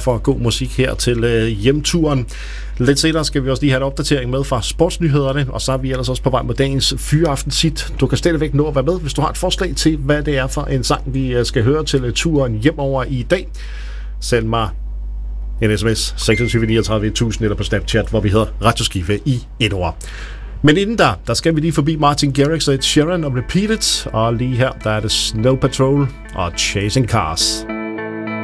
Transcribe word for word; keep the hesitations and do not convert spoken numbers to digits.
for god musik her til øh, hjemturen. Lidt senere skal vi også lige have en opdatering med fra sportsnyhederne, og så er vi ellers også på vej med dagens fyraftenssit. Du kan stadigvæk nå at være med, hvis du har et forslag til, hvad det er for en sang, vi skal høre til øh, turen hjemover i dag. Send mig en sms seksogtyve niogtredive tusind eller på Snapchat, hvor vi hedder Radioskive i et ord. Men inden der, der skal vi lige forbi Martin Garrix og Ed Sheeran og Repeat It, og lige her, der er det Snow Patrol og Chasing Cars.